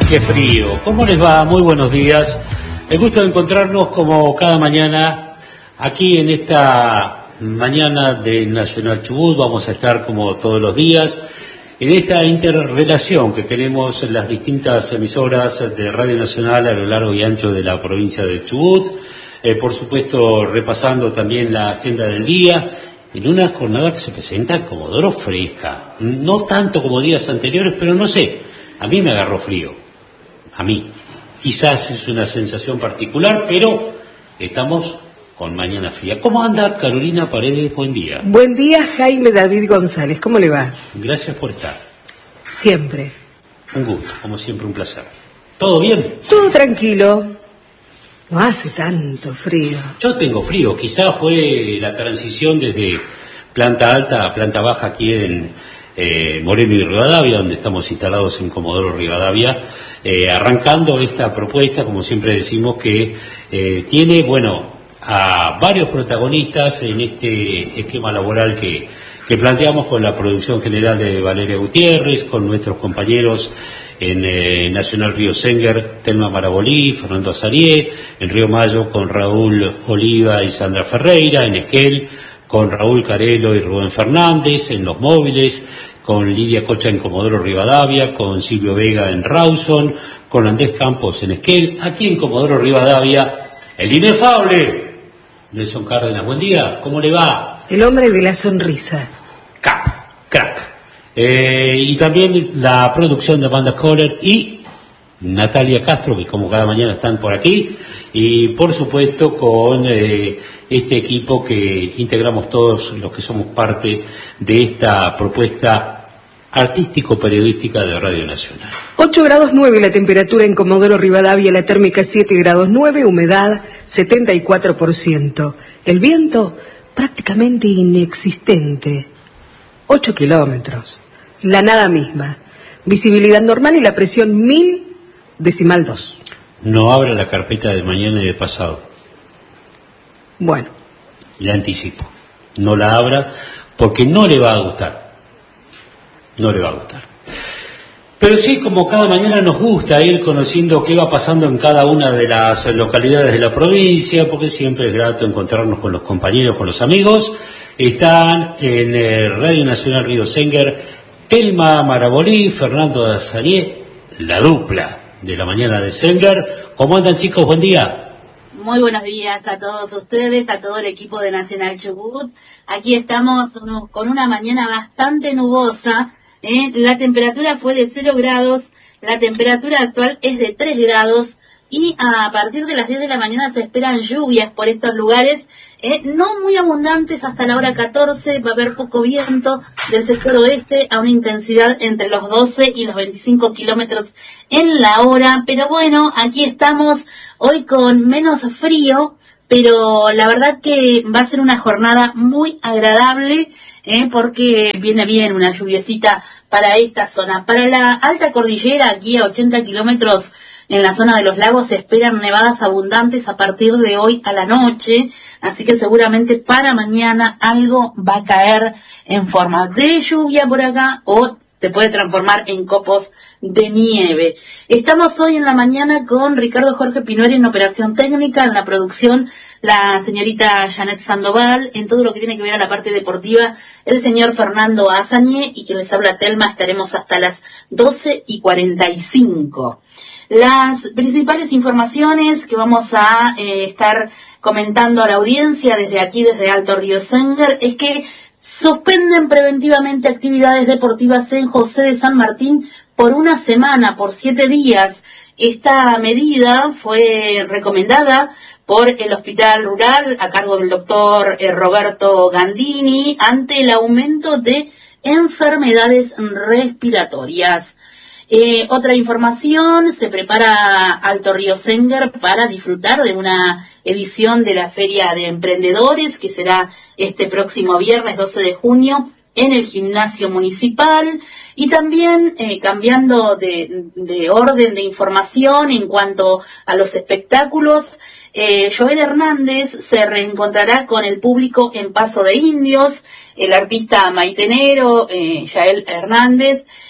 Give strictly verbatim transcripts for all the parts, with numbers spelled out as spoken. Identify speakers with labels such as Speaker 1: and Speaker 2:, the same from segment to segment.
Speaker 1: qué frío. ¿Cómo les va? Muy buenos días. El gusto de encontrarnos como cada mañana aquí en esta mañana de Nacional Chubut. Vamos a estar como todos los días en esta interrelación que tenemos en las distintas emisoras de Radio Nacional a lo largo y ancho de la provincia de Chubut. Eh, por supuesto, repasando también la agenda del día en una jornada que se presenta en Comodoro fresca. No tanto como días anteriores, pero no sé, a mí me agarró frío. A mí. Quizás es una sensación particular, pero estamos con mañana fría. ¿Cómo anda Carolina Paredes? Buen día.
Speaker 2: Buen día, Jaime David González. ¿Cómo le va?
Speaker 1: Gracias por estar.
Speaker 2: Siempre.
Speaker 1: Un gusto, como siempre, un placer. ¿Todo bien?
Speaker 2: Todo tranquilo. No hace tanto frío.
Speaker 1: Yo tengo frío. Quizás fue la transición desde planta alta a planta baja aquí en eh, Moreno y Rivadavia, donde estamos instalados en Comodoro Rivadavia, eh, arrancando esta propuesta, como siempre decimos, que eh, tiene, bueno, a varios protagonistas en este esquema laboral que, que planteamos con la producción general de Valeria Gutiérrez, con nuestros compañeros en eh, Nacional Río Senguer, Telma Marabolí, Fernando Azarié, en Río Mayo con Raúl Oliva y Sandra Ferreira, en Esquel con Raúl Carelo y Rubén Fernández, en Los Móviles, con Lidia Cocha en Comodoro Rivadavia, con Silvio Vega en Rawson, con Andrés Campos en Esquel, aquí en Comodoro Rivadavia, el inefable Nelson Cárdenas. Buen día, ¿cómo le va?
Speaker 2: El hombre de la sonrisa.
Speaker 1: Cap, crack. Eh, y también la producción de Amanda Kohler y Natalia Castro, que como cada mañana están por aquí, y por supuesto con eh, este equipo que integramos todos los que somos parte de esta propuesta artístico-periodística de Radio Nacional.
Speaker 2: ocho grados nueve la temperatura en Comodoro Rivadavia, la térmica siete grados nueve, humedad setenta y cuatro por ciento. El viento prácticamente inexistente. ocho kilómetros. La nada misma. Visibilidad normal y la presión mil decimal dos.
Speaker 1: No abra la carpeta de mañana y de pasado.
Speaker 2: Bueno.
Speaker 1: Le anticipo. No la abra porque no le va a gustar. No le va a gustar. Pero sí, como cada mañana nos gusta ir conociendo qué va pasando en cada una de las localidades de la provincia, porque siempre es grato encontrarnos con los compañeros, con los amigos. Están en eh, Radio Nacional Río Senguer, Telma Marabolí, Fernando Azarié, la dupla de la mañana de Senguer. ¿Cómo andan, chicos? Buen día.
Speaker 3: Muy buenos días a todos ustedes, a todo el equipo de Nacional Chubut. Aquí estamos con una mañana bastante nubosa. ¿eh? La temperatura fue de cero grados, la temperatura actual es de tres grados y a partir de las diez de la mañana se esperan lluvias por estos lugares. Eh, no muy abundantes hasta la hora catorce, va a haber poco viento del sector oeste a una intensidad entre los doce y los veinticinco kilómetros en la hora, pero bueno, aquí estamos hoy con menos frío, pero la verdad que va a ser una jornada muy agradable, eh, porque viene bien una lluviecita para esta zona. Para la alta cordillera, aquí a ochenta kilómetros en la zona de los lagos, se esperan nevadas abundantes a partir de hoy a la noche, así que seguramente para mañana algo va a caer en forma de lluvia por acá o se puede transformar en copos de nieve. Estamos hoy en la mañana con Ricardo Jorge Pinueri en operación técnica, en la producción la señorita Janet Sandoval, en todo lo que tiene que ver a la parte deportiva el señor Fernando Azanié y quien les habla Telma. Estaremos hasta las doce y cuarenta y cinco. Las principales informaciones que vamos a eh, estar comentando a la audiencia desde aquí, desde Alto Río Senguer, es que suspenden preventivamente actividades deportivas en José de San Martín por una semana, por siete días. Esta medida fue recomendada por el Hospital Rural a cargo del doctor eh, Roberto Gandini ante el aumento de enfermedades respiratorias. Eh, otra información, se prepara Alto Río Senguer para disfrutar de una edición de la Feria de Emprendedores que será este próximo viernes doce de junio en el gimnasio municipal. Y también eh, cambiando de, de orden de información en cuanto a los espectáculos, eh, Joel Hernández se reencontrará con el público en Paso de Indios. El artista maitenero, eh, Joel Hernández,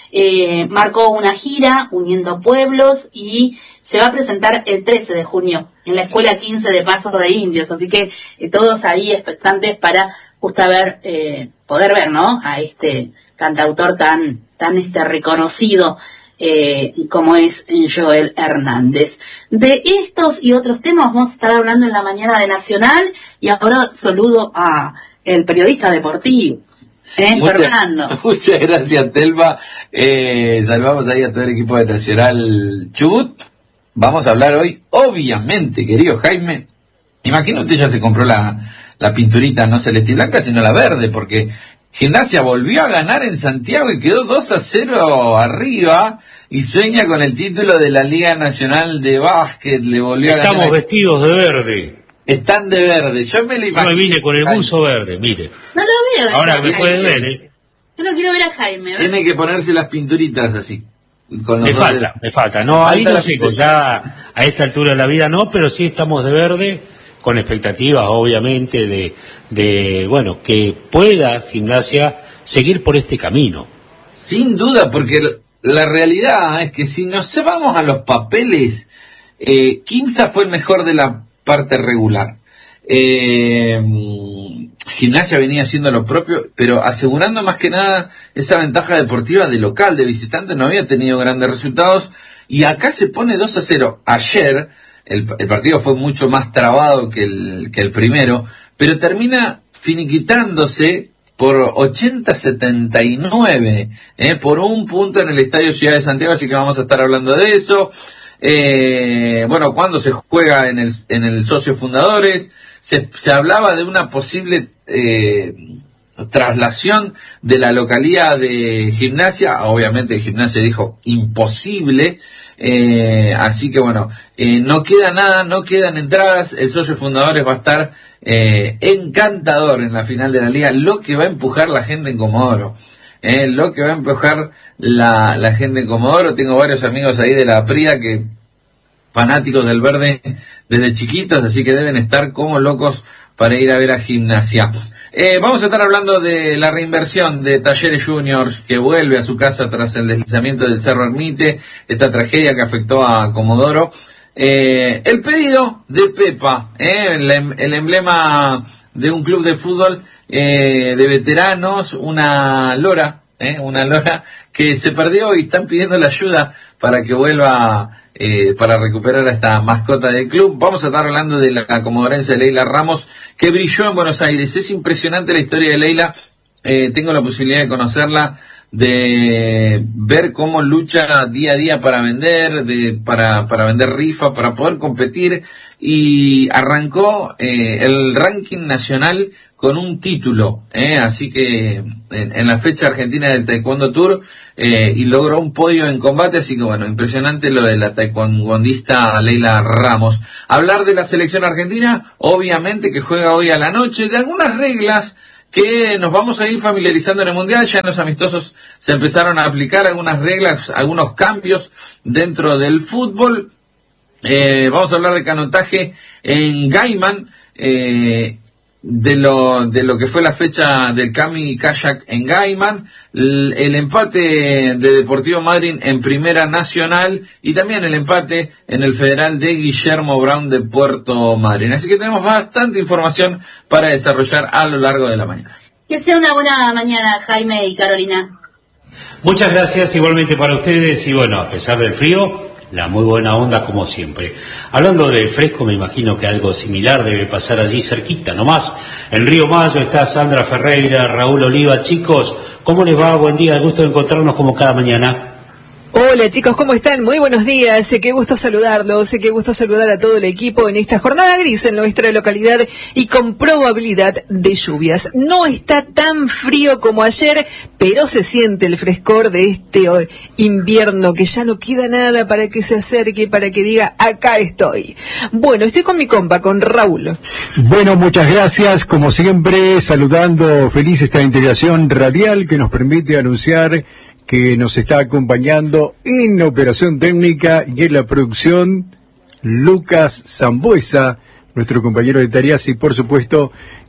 Speaker 3: eh, marcó una gira uniendo pueblos y se va a presentar el trece de junio en la Escuela quince de Pasos de Indios, así que eh, todos ahí expectantes para justo ver, eh, poder ver, ¿no?, a este cantautor tan, tan este reconocido eh, como es Joel Hernández. De estos y otros temas vamos a estar hablando en la mañana de Nacional, y ahora saludo a el periodista deportivo, ¿eh?
Speaker 4: Muchas,
Speaker 3: Fernando.
Speaker 4: Muchas gracias, Telma. Eh, saludamos ahí a todo el equipo de Nacional Chubut. Vamos a hablar hoy, obviamente, querido Jaime, imagino usted ya se compró la, la pinturita no celeste y blanca, sino la verde, porque Gimnasia volvió a ganar en Santiago y quedó dos a cero arriba y sueña con el título de la Liga Nacional de Básquet. Le volvió a ganar.
Speaker 1: Estamos vestidos de verde.
Speaker 4: Están de verde. Yo me lo imagino.
Speaker 1: Yo me vine con el buzo verde, mire.
Speaker 3: No lo veo.
Speaker 1: Ahora me pueden ver, ¿eh?
Speaker 3: Yo lo quiero ver a Jaime. ¿Ver?
Speaker 4: Tiene que ponerse las pinturitas así. Con los
Speaker 1: me falta, de... me falta. No,
Speaker 4: me
Speaker 1: ahí
Speaker 4: falta
Speaker 1: no sé, ya a esta altura de la vida no, pero sí estamos de verde, con expectativas, obviamente, de, de bueno, que pueda Gimnasia seguir por este camino.
Speaker 4: Sin duda, porque la realidad es que si nos vamos a los papeles, eh, Quimsa fue el mejor de la parte regular. Eh, Gimnasia venía haciendo lo propio, pero asegurando más que nada esa ventaja deportiva de local, de visitante, no había tenido grandes resultados, y acá se pone dos a cero. Ayer el, el partido fue mucho más trabado que el, que el primero, pero termina finiquitándose por ochenta a setenta y nueve, eh, por un punto en el Estadio Ciudad de Santiago, así que vamos a estar hablando de eso. Eh, bueno, cuando se juega en el, en el Socios Fundadores, se, se hablaba de una posible eh, traslación de la localía de Gimnasia. Obviamente Gimnasia dijo imposible, eh, así que bueno, eh, no queda nada, no quedan entradas. El Socios Fundadores va a estar eh, encantador en la final de la liga, lo que va a empujar la gente en Comodoro. Eh, lo que va a empujar la, la gente en Comodoro. Tengo varios amigos ahí de la Prida que fanáticos del verde desde chiquitos, así que deben estar como locos para ir a ver a Gimnasia. Eh, vamos a estar hablando de la reinversión de Talleres Juniors, que vuelve a su casa tras el deslizamiento del Cerro Ermite, esta tragedia que afectó a Comodoro. Eh, el pedido de Pepa, eh, el, el emblema de un club de fútbol eh, de veteranos, una lora, eh, una lora que se perdió y están pidiendo la ayuda para que vuelva, eh, para recuperar a esta mascota del club. Vamos a estar hablando de la comodorense Leila Ramos, que brilló en Buenos Aires. Es impresionante la historia de Leila, eh, tengo la posibilidad de conocerla, de ver cómo lucha día a día para vender, de, para, para vender rifa, para poder competir, y arrancó eh, el ranking nacional con un título, eh, así que en, en la fecha argentina del Taekwondo Tour, eh, y logró un podio en combate, así que bueno, impresionante lo de la taekwondista Leila Ramos. Hablar de la selección argentina, obviamente que juega hoy a la noche, de algunas reglas que nos vamos a ir familiarizando en el Mundial. Ya en los amistosos se empezaron a aplicar algunas reglas, algunos cambios dentro del fútbol. Eh, vamos a hablar de canotaje en Gaiman, eh, de lo de lo que fue la fecha del Kami Kayak en Gaiman, el, el empate de Deportivo Madryn en Primera Nacional, y también el empate en el Federal de Guillermo Brown de Puerto Madryn. Así que tenemos bastante información para desarrollar a lo largo de la mañana.
Speaker 3: Que sea una buena mañana, Jaime y Carolina.
Speaker 1: Muchas gracias, igualmente para ustedes, y bueno, a pesar del frío, la muy buena onda como siempre. Hablando del fresco, me imagino que algo similar debe pasar allí cerquita, nomás. En Río Mayo está Sandra Ferreira, Raúl Oliva. Chicos, ¿cómo les va? Buen día, el gusto de encontrarnos como cada mañana.
Speaker 2: Hola chicos, ¿cómo están? Muy buenos días, qué gusto saludarlos, qué gusto saludar a todo el equipo en esta jornada gris en nuestra localidad y con probabilidad de lluvias. No está tan frío como ayer, pero se siente el frescor de este invierno, que ya no queda nada para que se acerque, para que diga, acá estoy. Bueno, estoy con mi compa, con Raúl.
Speaker 5: Bueno, muchas gracias, como siempre, saludando, feliz esta integración radial que nos permite anunciar que nos está acompañando en operación técnica y en la producción Lucas Zambuesa, nuestro compañero de tareas, y por supuesto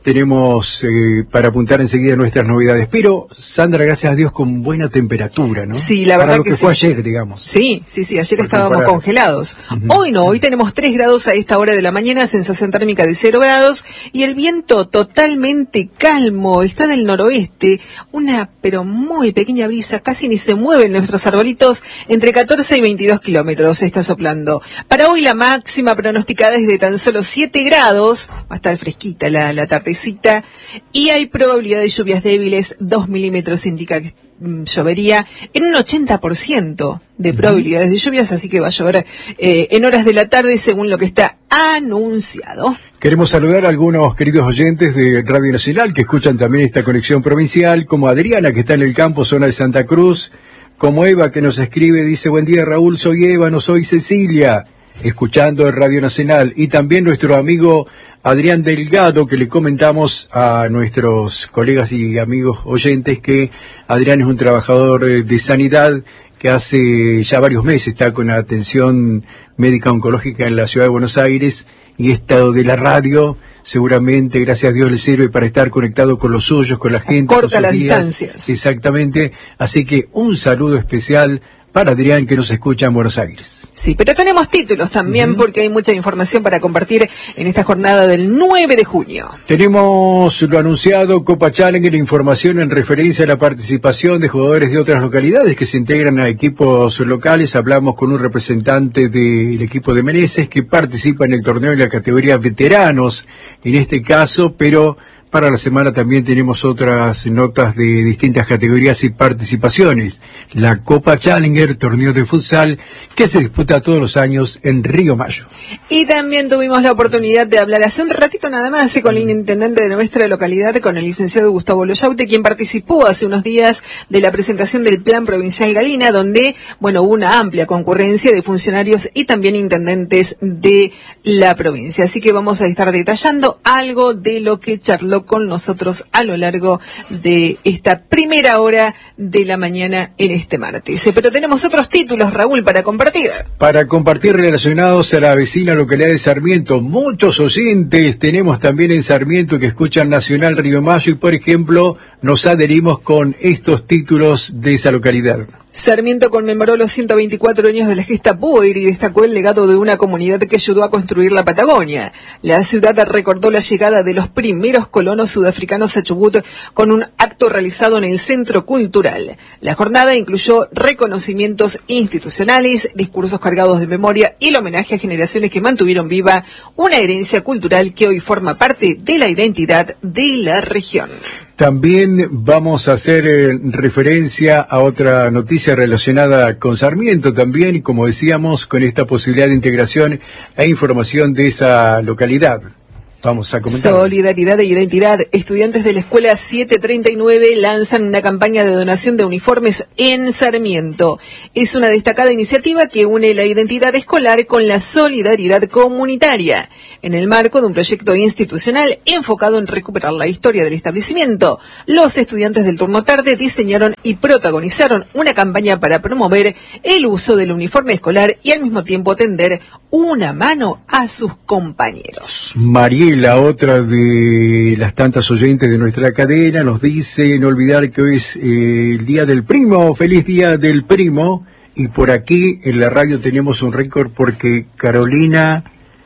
Speaker 5: tenemos eh, para apuntar enseguida nuestras novedades. Pero, Sandra, gracias a Dios, con buena temperatura, ¿no?
Speaker 6: Sí, la verdad
Speaker 5: para lo
Speaker 6: que,
Speaker 5: que
Speaker 6: sí.
Speaker 5: fue ayer, digamos.
Speaker 6: Sí, sí, sí, ayer
Speaker 5: Por
Speaker 6: estábamos
Speaker 5: comparar.
Speaker 6: congelados.
Speaker 5: Uh-huh.
Speaker 6: Hoy no, hoy tenemos tres grados a esta hora de la mañana, sensación térmica de cero grados y el viento totalmente calmo, está del noroeste, una pero muy pequeña brisa, casi ni se mueven nuestros arbolitos, entre catorce y veintidós kilómetros está soplando. Para hoy la máxima pronosticada es de tan solo siete grados, va a estar fresquita la, la tardecita, y hay probabilidad de lluvias débiles, dos milímetros indica que mm, llovería en un ochenta por ciento de probabilidades de lluvias, así que va a llover eh, en horas de la tarde según lo que está anunciado.
Speaker 5: Queremos saludar a algunos queridos oyentes de Radio Nacional que escuchan también esta conexión provincial, como Adriana, que está en el campo, zona de Santa Cruz, como Eva, que nos escribe, dice, buen día Raúl, soy Eva, no soy Cecilia, escuchando en Radio Nacional, y también nuestro amigo Adrián Delgado, que le comentamos a nuestros colegas y amigos oyentes que Adrián es un trabajador de sanidad que hace ya varios meses está con atención médica oncológica en la ciudad de Buenos Aires, y esto de la radio seguramente, gracias a Dios, le sirve para estar conectado con los suyos, con la gente.
Speaker 6: Corta las
Speaker 5: días.
Speaker 6: distancias.
Speaker 5: Exactamente, así que un saludo especial para Adrián, que nos escucha en Buenos Aires.
Speaker 6: Sí, pero tenemos títulos también,
Speaker 5: Uh-huh.
Speaker 6: porque hay mucha información para compartir en esta jornada del nueve de junio.
Speaker 5: Tenemos lo anunciado, Copa Challenger, información en referencia a la participación de jugadores de otras localidades que se integran a equipos locales. Hablamos con un representante del equipo de Meneses que participa en el torneo en la categoría veteranos, en este caso, pero para la semana también tenemos otras notas de distintas categorías y participaciones. La Copa Challenger, torneo de futsal, que se disputa todos los años en Río Mayo.
Speaker 6: Y también tuvimos la oportunidad de hablar hace un ratito nada más con el intendente de nuestra localidad, con el licenciado Gustavo Loyaute, quien participó hace unos días de la presentación del Plan Provincial Galina, donde, bueno, hubo una amplia concurrencia de funcionarios y también intendentes de la provincia. Así que vamos a estar detallando algo de lo que charló con nosotros a lo largo de esta primera hora de la mañana en este martes. Pero tenemos otros títulos, Raúl, para compartir.
Speaker 5: Para compartir relacionados a la vecina localidad de Sarmiento, muchos oyentes tenemos también en Sarmiento que escuchan Nacional Río Mayo y, por ejemplo, nos adherimos con estos títulos de esa localidad.
Speaker 6: Sarmiento conmemoró los ciento veinticuatro años de la gesta Boer y destacó el legado de una comunidad que ayudó a construir la Patagonia. La ciudad recordó la llegada de los primeros colonos sudafricanos a Chubut con un acto realizado en el Centro Cultural. La jornada incluyó reconocimientos institucionales, discursos cargados de memoria y el homenaje a generaciones que mantuvieron viva una herencia cultural que hoy forma parte de la identidad de la región.
Speaker 5: También vamos a hacer eh, referencia a otra noticia relacionada con Sarmiento también, y como decíamos, con esta posibilidad de integración e información de esa localidad. Vamos a comentar.
Speaker 6: Solidaridad e identidad. Estudiantes de la escuela setecientos treinta y nueve lanzan una campaña de donación de uniformes en Sarmiento. Es una destacada iniciativa que une la identidad escolar con la solidaridad comunitaria, en el marco de un proyecto institucional enfocado en recuperar la historia del establecimiento. Los estudiantes del turno tarde diseñaron y protagonizaron una campaña para promover el uso del uniforme escolar y al mismo tiempo tender una mano a sus compañeros.
Speaker 5: Mariela, otra de las tantas oyentes de nuestra cadena, nos dice no olvidar que hoy es eh, el Día del Primo. Feliz Día del Primo. Y por aquí en la radio tenemos un récord porque Carolina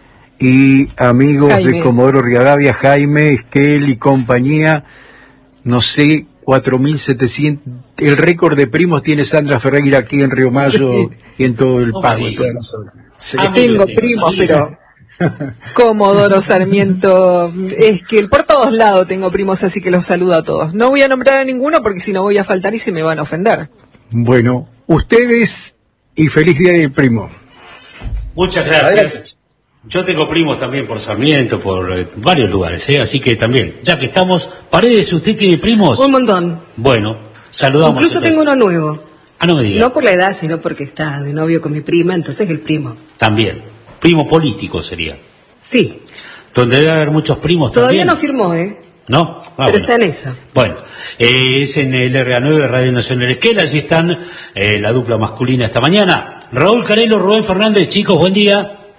Speaker 5: y amigos
Speaker 6: Jaime.
Speaker 5: de Comodoro Rivadavia, Jaime, Esquel y compañía, no sé, cuatro mil setecientos, el récord de primos tiene Sandra Ferreira aquí en Río Mayo,
Speaker 6: Sí.
Speaker 5: y en todo el
Speaker 1: No
Speaker 5: pago.
Speaker 1: me
Speaker 5: en toda
Speaker 1: digas.
Speaker 5: la zona. Sí.
Speaker 1: Ah,
Speaker 6: Tengo
Speaker 1: mire,
Speaker 6: primos,
Speaker 1: mire.
Speaker 6: pero Comodoro, Sarmiento, es que por todos lados tengo primos, así que los saludo a todos. No voy a nombrar a ninguno porque si no voy a faltar y se me van a ofender.
Speaker 5: Bueno, ustedes y feliz Día del Primo.
Speaker 1: Muchas gracias. Yo tengo primos también por Sarmiento, por eh, varios lugares, ¿eh? Así que también, ya que estamos, Paredes, ¿usted tiene primos?
Speaker 2: Un montón.
Speaker 1: Bueno, saludamos.
Speaker 2: Incluso
Speaker 1: entonces.
Speaker 2: tengo uno nuevo.
Speaker 1: Ah, no me diga.
Speaker 2: No por la edad, sino porque está de novio con mi prima, entonces el primo.
Speaker 1: También. Primo político sería.
Speaker 2: Sí,
Speaker 1: Donde debe haber muchos primos
Speaker 2: todavía
Speaker 1: también.
Speaker 2: no firmó, ¿eh?
Speaker 1: ¿No? Ah,
Speaker 2: Pero
Speaker 1: bueno.
Speaker 2: está en eso.
Speaker 1: Bueno, eh, es en el R A nueve Radio Nacional Esquel, allí están eh, la dupla masculina esta mañana. Raúl Carelo, Rubén Fernández, chicos, buen día.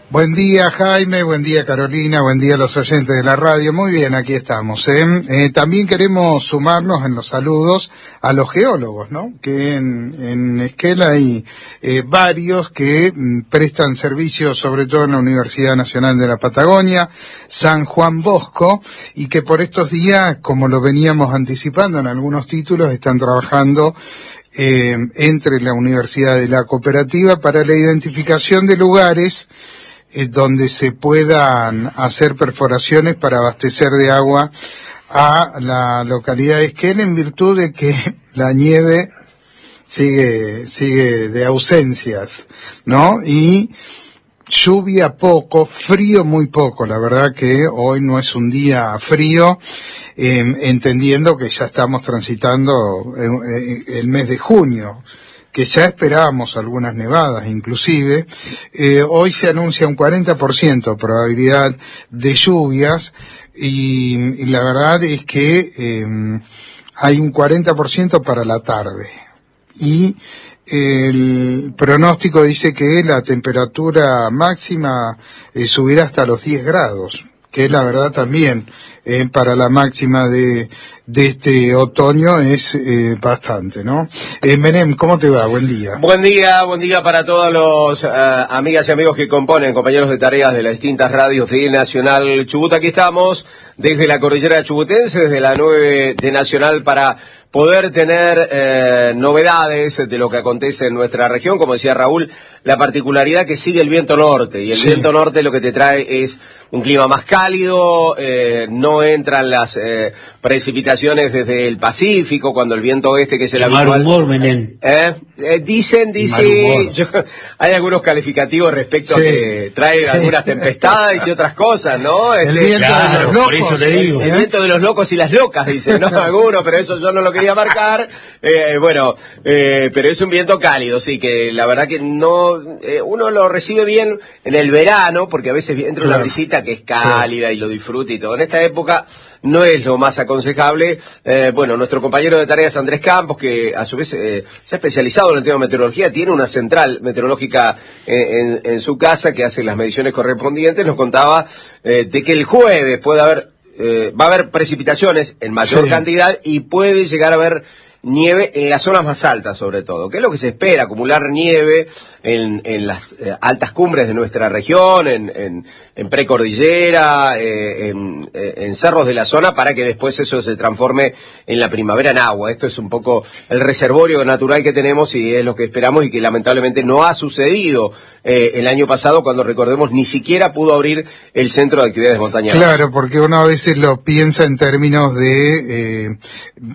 Speaker 7: Buen día, Jaime, buen día, Carolina, buen día a los oyentes de la radio. Muy bien, aquí estamos. ¿eh? Eh, también queremos sumarnos en los saludos a los geólogos, ¿no? Que en, en Esquel hay eh, varios que mm, prestan servicios, sobre todo en la Universidad Nacional de la Patagonia, San Juan Bosco, y que por estos días, como lo veníamos anticipando en algunos títulos, están trabajando eh, entre la Universidad y la Cooperativa para la identificación de lugares Eh, donde se puedan hacer perforaciones para abastecer de agua a la localidad de Esquel, en virtud de que la nieve sigue, sigue de ausencias, ¿no? Y lluvia poco, frío muy poco. La verdad que hoy no es un día frío, eh, entendiendo que ya estamos transitando el, el mes de junio, que ya esperábamos algunas nevadas inclusive. Eh, hoy se anuncia un cuarenta por ciento de probabilidad de lluvias y, y la verdad es que eh, hay un cuarenta por ciento para la tarde. Y el pronóstico dice que la temperatura máxima eh, subirá hasta los diez grados, que la verdad también eh, para la máxima de, de este otoño es eh, bastante, ¿no? Eh, Menem, ¿cómo te va? Buen día.
Speaker 8: Buen día, buen día para todos los uh, amigas y amigos que componen, compañeros de tareas de las distintas radios de Nacional Chubut. Aquí estamos desde la cordillera chubutense, desde la nueve de Nacional, para poder tener eh, novedades de lo que acontece en nuestra región. Como decía Raúl, la particularidad que sigue el viento norte, y el sí. viento norte lo que te trae es un clima más cálido, eh, no entran las eh, precipitaciones desde el Pacífico, cuando el viento oeste, que es el, el habitual.
Speaker 1: Mal humor, Menem.
Speaker 8: ¿Eh? Eh, dicen, dice, yo, hay algunos calificativos respecto sí. a que trae sí. algunas tempestades y otras cosas, ¿no?
Speaker 7: El
Speaker 8: este,
Speaker 7: viento claro, de los locos. Por eso te digo.
Speaker 8: El, el viento de los locos y las locas, dicen, ¿no? Algunos, pero eso yo no lo quería marcar. Eh, bueno, eh, pero es un viento cálido, sí, que la verdad que no, eh, uno lo recibe bien en el verano, porque a veces entra claro. una brisita que es cálida sí. y lo disfruta y todo. En esta época no es lo más aconsejable. Eh, bueno, nuestro compañero de tareas Andrés Campos, que a su vez eh, se ha especializado en el tema de meteorología, tiene una central meteorológica en, en, en su casa que hace las mediciones correspondientes, nos contaba eh, de que el jueves puede haber, eh, va a haber precipitaciones en mayor sí. cantidad y puede llegar a haber nieve en las zonas más altas, sobre todo, que es lo que se espera, acumular nieve en, en las eh, altas cumbres de nuestra región, en, en, en precordillera, eh, en, en cerros de la zona, para que después eso se transforme en la primavera en agua. Esto es un poco el reservorio natural que tenemos y es lo que esperamos, y que lamentablemente no ha sucedido eh, el año pasado, cuando, recordemos, ni siquiera pudo abrir el centro de actividades montañares.
Speaker 7: Claro, porque uno a veces lo piensa en términos de Eh...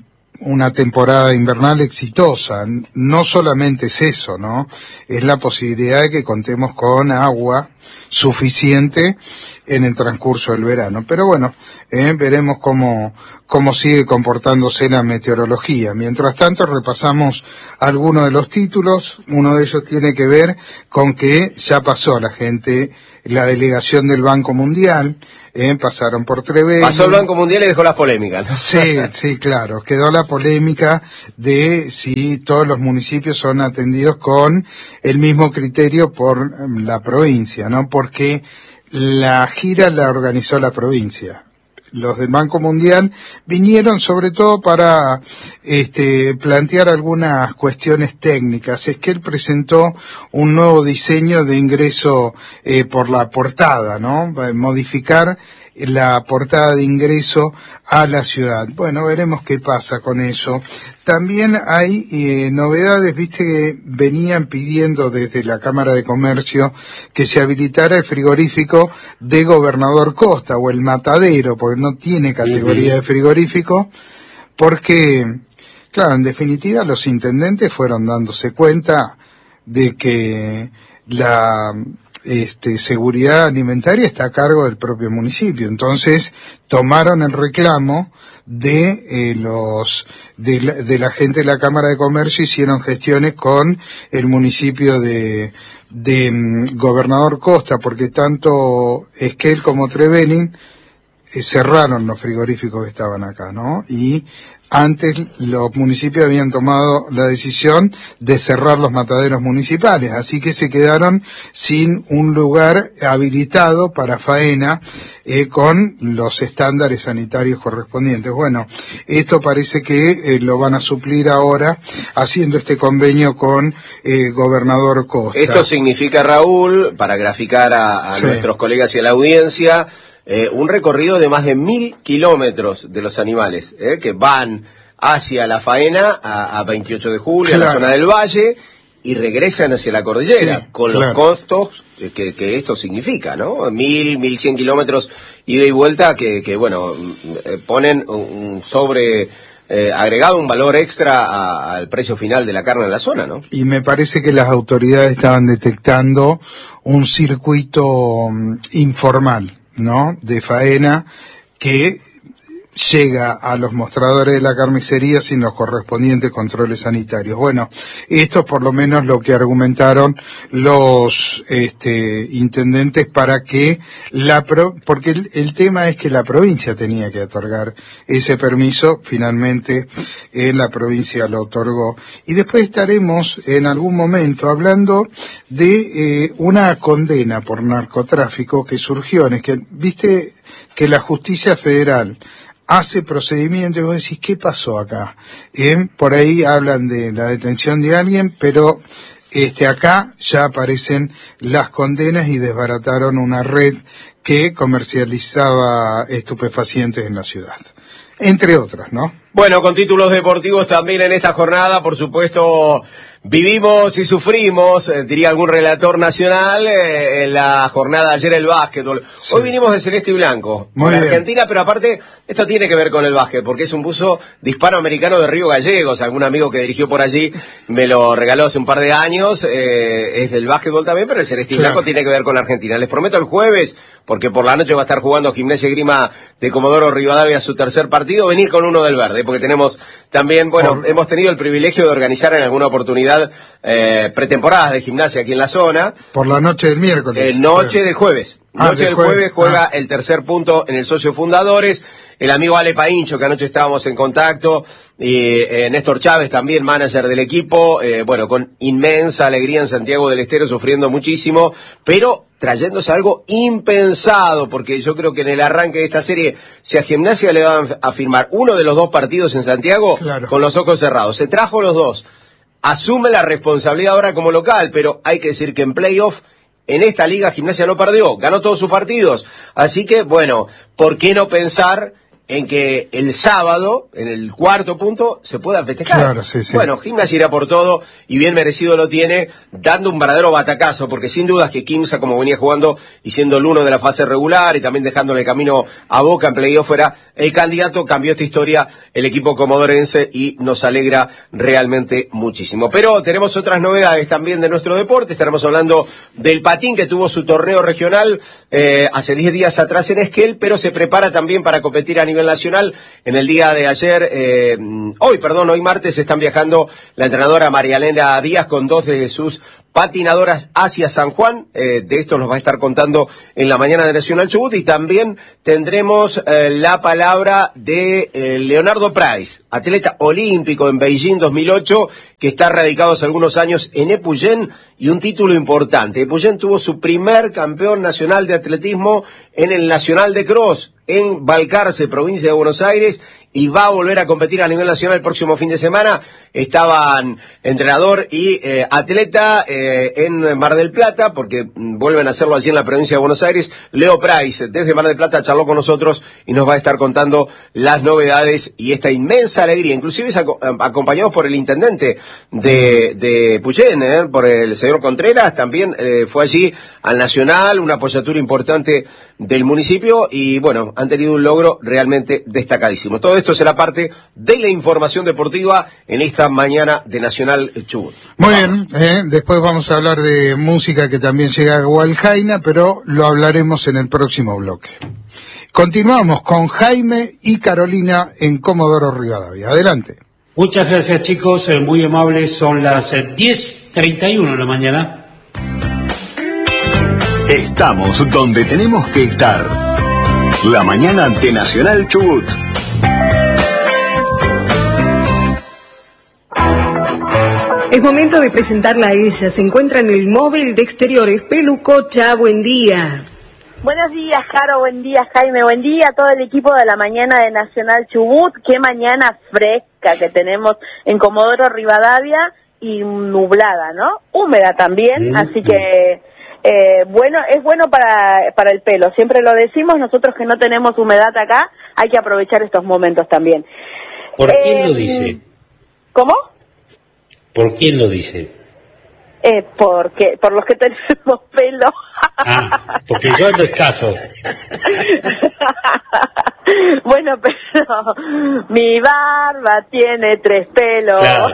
Speaker 7: una temporada invernal exitosa. No solamente es eso, ¿no? Es la posibilidad de que contemos con agua suficiente en el transcurso del verano. Pero bueno, eh, veremos cómo, cómo sigue comportándose la meteorología. Mientras tanto, repasamos algunos de los títulos. Uno de ellos tiene que ver con que ya pasó la gente, la delegación del Banco Mundial, eh, pasaron por Trevelin.
Speaker 8: Pasó el Banco Mundial y dejó las polémicas, ¿no?
Speaker 7: Sí, sí, claro. Quedó la polémica de si todos los municipios son atendidos con el mismo criterio por la provincia, ¿no? Porque la gira la organizó la provincia. Los del Banco Mundial vinieron sobre todo para este, plantear algunas cuestiones técnicas. Es que él presentó un nuevo diseño de ingreso eh, por la portada, ¿no? Modificar la portada de ingreso a la ciudad. Bueno, veremos qué pasa con eso. También hay eh, novedades, viste, que venían pidiendo desde la Cámara de Comercio que se habilitara el frigorífico de Gobernador Costa, o el matadero, porque no tiene categoría de frigorífico, porque, claro, en definitiva los intendentes fueron dándose cuenta de que la Este, seguridad alimentaria está a cargo del propio municipio. Entonces tomaron el reclamo de eh, los de la, de la gente de la Cámara de Comercio, hicieron gestiones con el municipio de de um, Gobernador Costa, porque tanto Esquel como Trevelin eh, cerraron los frigoríficos que estaban acá, ¿no? Y Antes los municipios habían tomado la decisión de cerrar los mataderos municipales, así que se quedaron sin un lugar habilitado para faena eh, con los estándares sanitarios correspondientes. Bueno, esto parece que eh, lo van a suplir ahora haciendo este convenio con eh, Gobernador Costa.
Speaker 8: Esto significa, Raúl, para graficar a, a sí. nuestros colegas y a la audiencia, Eh, un recorrido de más de mil kilómetros de los animales, eh, que van hacia la faena a, a veintiocho de julio, claro. a la zona del Valle, y regresan hacia la cordillera, sí, con claro. los costos que, que esto significa, ¿no? Mil, mil cien kilómetros ida y vuelta que, que bueno, ponen un sobre... Eh, agregado un valor extra a, al precio final de la carne en la zona, ¿no?
Speaker 7: Y me parece que las autoridades estaban detectando un circuito um, informal, ¿no? De faena que llega a los mostradores de la carnicería sin los correspondientes controles sanitarios. Bueno, esto es por lo menos lo que argumentaron los este, intendentes para que la pro, porque el, el tema es que la provincia tenía que otorgar ese permiso, finalmente en la provincia lo otorgó. Y después estaremos en algún momento hablando de eh, una condena por narcotráfico que surgió, en que viste que la justicia federal hace procedimiento y vos decís, ¿qué pasó acá? ¿Eh? Por ahí hablan de la detención de alguien, pero este acá ya aparecen las condenas y desbarataron una red que comercializaba estupefacientes en la ciudad. Entre otras, ¿no?
Speaker 8: Bueno, con títulos deportivos también en esta jornada, por supuesto, vivimos y sufrimos, eh, diría algún relator nacional, eh, en la jornada de ayer el básquetbol. Sí. Hoy vinimos de celeste y blanco, con Argentina, pero aparte, esto tiene que ver con el básquet, porque es un buzo de hispanoamericano de Río Gallegos. Algún amigo que dirigió por allí me lo regaló hace un par de años, eh, es del básquetbol también, pero el celeste y claro. blanco tiene que ver con Argentina. Les prometo el jueves, porque por la noche va a estar jugando Gimnasia y Grima de Comodoro Rivadavia su tercer partido, venir con uno del verde, porque tenemos también, bueno, por... hemos tenido el privilegio de organizar en alguna oportunidad Eh, pretemporadas de gimnasia aquí en la zona.
Speaker 7: Por la noche del miércoles.
Speaker 8: Eh, noche del jueves. Ah, noche del jueves, jueves juega ah. el tercer punto en el Socio Fundadores. El amigo Ale Paincho, que anoche estábamos en contacto, y eh, Néstor Chávez también, manager del equipo, eh, bueno, con inmensa alegría en Santiago del Estero, sufriendo muchísimo, pero trayéndose algo impensado, porque yo creo que en el arranque de esta serie, si a Gimnasia le van a firmar uno de los dos partidos en Santiago, claro. con los ojos cerrados, se trajo los dos. Asume la responsabilidad ahora como local, pero hay que decir que en playoff, en esta liga, Gimnasia no perdió, ganó todos sus partidos. Así que, bueno, ¿por qué no pensar en que el sábado, en el cuarto punto, se pueda festejar?
Speaker 7: Claro, sí, sí.
Speaker 8: Bueno, Gimnasia irá por todo, y bien merecido lo tiene, dando un verdadero batacazo, porque sin dudas que Quimsa, como venía jugando, y siendo el uno de la fase regular, y también dejando en el camino a Boca en playoff, fuera el candidato, cambió esta historia el equipo comodorense, y nos alegra realmente muchísimo. Pero tenemos otras novedades también de nuestro deporte. Estaremos hablando del patín, que tuvo su torneo regional eh, hace diez días atrás en Esquel, pero se prepara también para competir a nivel nacional. En el día de ayer, eh, hoy, perdón, hoy martes, están viajando la entrenadora María Elena Díaz con dos de sus patinadoras hacia San Juan. Eh, de esto nos va a estar contando en la mañana de Nacional Chubut, y también tendremos eh, la palabra de eh, Leonardo Price, atleta olímpico en Beijing dos mil ocho, que está radicado hace algunos años en Epuyén, y un título importante. Epuyén tuvo su primer campeón nacional de atletismo en el Nacional de Cross en Balcarce, provincia de Buenos Aires, y va a volver a competir a nivel nacional el próximo fin de semana. Estaban entrenador y eh, atleta eh, en Mar del Plata, porque vuelven a hacerlo allí en la provincia de Buenos Aires. Leo Price, desde Mar del Plata, charló con nosotros y nos va a estar contando las novedades y esta inmensa alegría. Inclusive es ac acompañados por el intendente de, de Puyén, eh, por el señor Contreras, también eh, fue allí al Nacional, una apoyatura importante del municipio, y bueno, han tenido un logro realmente destacadísimo. Todo esto será parte de la información deportiva en esta mañana de Nacional Chubut.
Speaker 7: Muy bien, eh, después vamos a hablar de música que también llega a Hualjaina, pero lo hablaremos en el próximo bloque. Continuamos con Jaime y Carolina en Comodoro Rivadavia. Adelante.
Speaker 1: Muchas gracias, chicos, eh, muy amables. Son las eh, diez treinta y uno de la mañana.
Speaker 9: Estamos donde tenemos que estar. La mañana de Nacional Chubut.
Speaker 2: Es momento de presentarla a ella. Se encuentra en el móvil de exteriores. Pelu Cocha, buen día.
Speaker 10: Buenos días, Caro, buen día, Jaime, buen día a todo el equipo de la mañana de Nacional Chubut. Qué mañana fresca que tenemos en Comodoro Rivadavia y nublada, ¿no? Húmeda también, mm, así que, eh, bueno, es bueno para, para el pelo. Siempre lo decimos, nosotros que no tenemos humedad acá, hay que aprovechar estos momentos también.
Speaker 1: ¿Por
Speaker 10: eh,
Speaker 1: quién lo dice?
Speaker 10: ¿Cómo?
Speaker 1: ¿Por quién lo dice?
Speaker 10: Eh, porque, por los que tenemos pelo.
Speaker 1: Ah, porque yo ando escaso.
Speaker 10: Bueno, pero mi barba tiene tres pelos.
Speaker 1: Claro.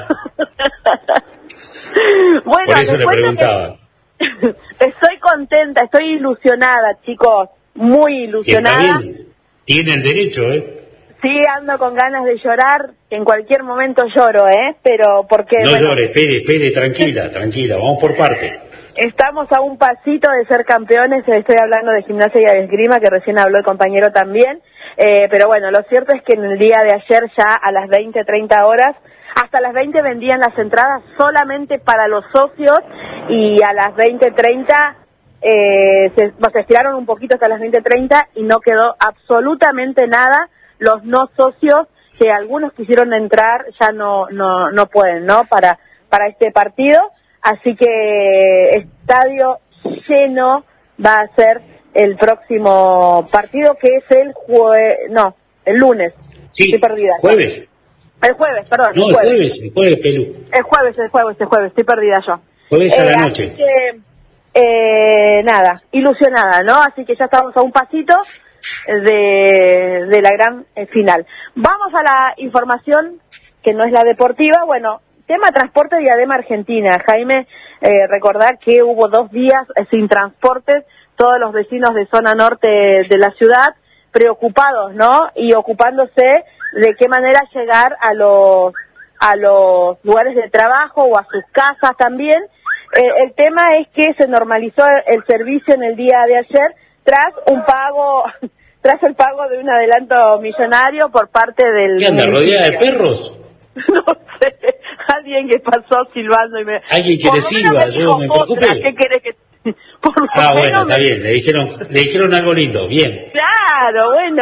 Speaker 10: Bueno,
Speaker 1: por eso le preguntaba.
Speaker 10: Que estoy contenta, estoy ilusionada, chicos, muy ilusionada.
Speaker 1: Está bien. Tiene el derecho, ¿eh?
Speaker 10: Sí, ando con ganas de llorar, en cualquier momento lloro, ¿eh? Pero porque...
Speaker 1: No
Speaker 10: bueno,
Speaker 1: llore, espere, espere, tranquila, tranquila, vamos por parte.
Speaker 10: Estamos a un pasito de ser campeones, estoy hablando de gimnasia y de esgrima, que recién habló el compañero también, eh, pero bueno, lo cierto es que en el día de ayer ya a las veinte, treinta horas, hasta las veinte vendían las entradas solamente para los socios y a las veinte, treinta eh, se, se estiraron un poquito hasta las veinte, treinta y no quedó absolutamente nada. Los no socios, que algunos quisieron entrar, ya no no no pueden, ¿no? Para para este partido, así que estadio lleno va a ser el próximo partido, que es el jue... no, el lunes.
Speaker 1: Sí,
Speaker 10: estoy perdida.
Speaker 1: Jueves.
Speaker 10: El jueves, perdón.
Speaker 1: No, el jueves, el jueves, el jueves, Pelu.
Speaker 10: El jueves, el jueves, el jueves, estoy perdida yo.
Speaker 1: Jueves
Speaker 10: eh,
Speaker 1: a la noche.
Speaker 10: Así que, eh, nada, ilusionada, ¿no? Así que ya estamos a un pasito de, de la gran eh, final. Vamos a la información que no es la deportiva. Bueno, tema transporte Diadema Argentina. Jaime, eh, recordar que hubo dos días eh, sin transportes, todos los vecinos de zona norte de la ciudad preocupados, ¿no? Y ocupándose de qué manera llegar a los a los lugares de trabajo o a sus casas también. Eh, el tema es que se normalizó el servicio en el día de ayer tras un pago, tras el pago de un adelanto millonario por parte del...
Speaker 1: ¿Qué anda, rodeada de perros?
Speaker 10: No sé, alguien que pasó silbando y me...
Speaker 1: Alguien que le silba, yo me preocupé.
Speaker 10: ¿Qué querés que...? Por lo
Speaker 1: ah, bueno,
Speaker 10: menos
Speaker 1: está
Speaker 10: me...
Speaker 1: bien, le dijeron, le dijeron algo lindo, bien.
Speaker 10: Claro, bueno.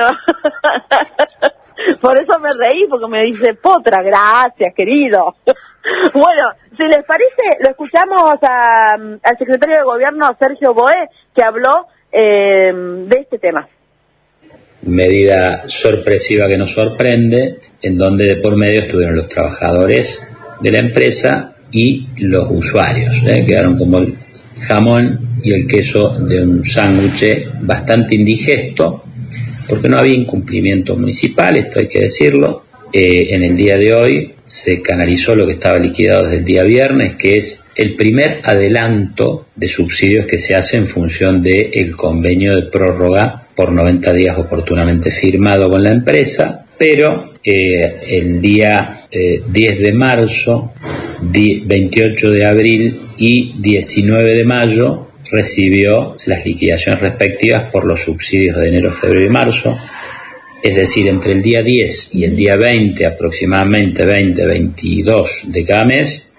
Speaker 10: Por eso me reí, porque me dice, Potra, gracias, querido. Bueno, si les parece, lo escuchamos a, al secretario de Gobierno, Sergio Boé, que habló eh, de este tema.
Speaker 11: Medida sorpresiva que nos sorprende, en donde de por medio estuvieron los trabajadores de la empresa y los usuarios, ¿eh? Quedaron como el jamón y el queso de un sándwich bastante indigesto, porque no había incumplimiento municipal, esto hay que decirlo. Eh, en el día de hoy se canalizó lo que estaba liquidado desde el día viernes, que es el primer adelanto de subsidios que se hace en función del convenio de prórroga por noventa días oportunamente firmado con la empresa, pero eh, el día eh, diez de marzo, veintiocho de abril y diecinueve de mayo recibió las liquidaciones respectivas por los subsidios de enero, febrero y marzo. Es decir, entre el día diez y el día veinte, aproximadamente veinte, veintidós de cada mes,